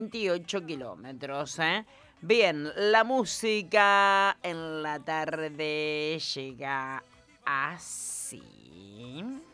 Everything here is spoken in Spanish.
28 kilómetros, ¿eh? Bien, la música en la tarde llega así.